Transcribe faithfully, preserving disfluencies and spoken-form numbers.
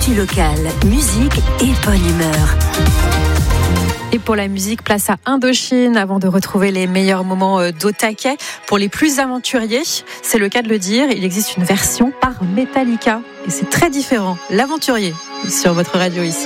Actu locale, musique et bonne humeur. Et pour la musique, place à Indochine avant de retrouver les meilleurs moments d'au taquet. Pour les plus aventuriers, c'est le cas de le dire, il existe une version par Metallica. Et c'est très différent. L'aventurier sur votre radio ici.